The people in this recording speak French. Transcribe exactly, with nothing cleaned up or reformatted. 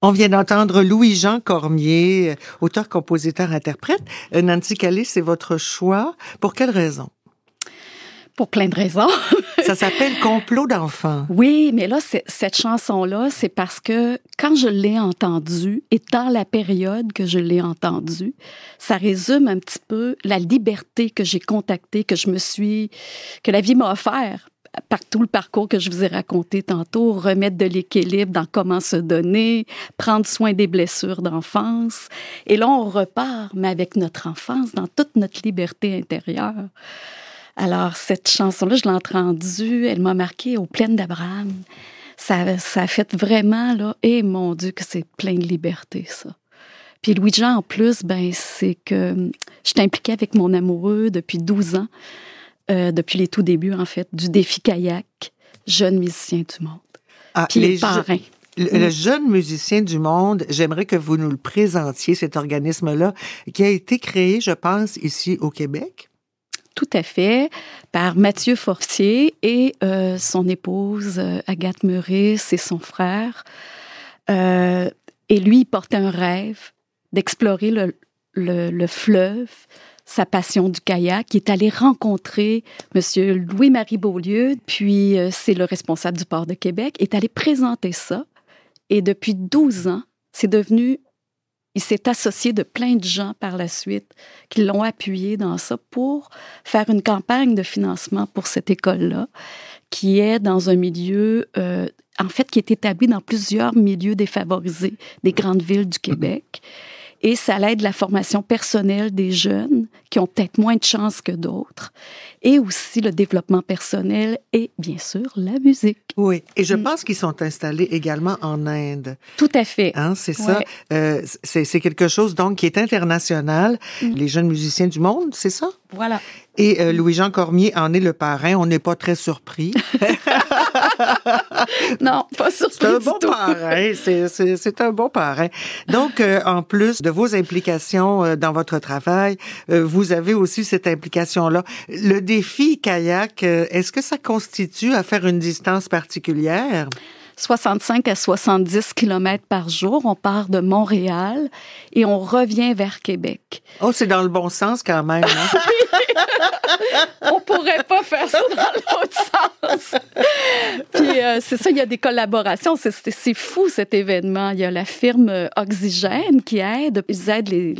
On vient d'entendre Louis-Jean Cormier, auteur, compositeur, interprète. Nancy Calais, c'est votre choix. Pour quelle raison? Pour plein de raisons. Ça s'appelle Complot d'enfants. Oui, mais là, c'est, cette chanson-là, c'est parce que quand je l'ai entendue, et dans la période que je l'ai entendue, ça résume un petit peu la liberté que j'ai contactée, que je me suis, que la vie m'a offert. Par tout le parcours que je vous ai raconté tantôt, remettre de l'équilibre dans comment se donner, prendre soin des blessures d'enfance. Et là, on repart, mais avec notre enfance, dans toute notre liberté intérieure. Alors, cette chanson-là, je l'ai entendue, elle m'a marquée aux plaines d'Abraham. Ça, ça a fait vraiment, là, et mon Dieu, que c'est plein de liberté, ça. Puis Louis-Jean, en plus, ben, c'est que je suis impliquée avec mon amoureux depuis douze ans. Euh, depuis les tout débuts, en fait, du défi kayak, jeune musicien du monde. Ah, puis les parrain. Je, le, le jeune musicien du monde, j'aimerais que vous nous le présentiez, cet organisme-là, qui a été créé, je pense, ici au Québec. Tout à fait, par Mathieu Fortier et euh, son épouse euh, Agathe Meurice et son frère. Euh, et lui, il portait un rêve d'explorer le, le, le fleuve, sa passion du kayak. Il est allé rencontrer M. Louis-Marie Beaulieu, puis euh, c'est le responsable du port de Québec, est allé présenter ça. Et depuis douze ans, c'est devenu... Il s'est associé de plein de gens par la suite qui l'ont appuyé dans ça pour faire une campagne de financement pour cette école-là, qui est dans un milieu, euh, en fait, qui est établi dans plusieurs milieux défavorisés des grandes villes du Québec. Et ça aide la formation personnelle des jeunes qui ont peut-être moins de chance que d'autres. Et aussi le développement personnel et, bien sûr, la musique. Oui, et je mm. pense qu'ils sont installés également en Inde. Tout à fait. Hein, c'est ça. Ouais. Euh, c'est, c'est quelque chose, donc, qui est international. Mm. Les jeunes musiciens du monde, c'est ça? Voilà. Et euh, Louis-Jean Cormier en est le parrain. On n'est pas très surpris. Non, pas surpris. C'est un du bon tout. parrain. C'est, c'est, c'est un bon parrain. Donc, euh, en plus de vos implications euh, dans votre travail, euh, vous avez aussi cette implication-là. Le défi kayak, euh, est-ce que ça constitue à faire une distance particulière? soixante-cinq à soixante-dix kilomètres par jour. On part de Montréal et on revient vers Québec. Oh, c'est dans le bon sens quand même. Hein? On pourrait pas faire ça dans l'autre sens. Puis euh, c'est ça, il y a des collaborations. C'est, c'est, c'est fou cet événement. Il y a la firme Oxygène qui aide. Ils aident les,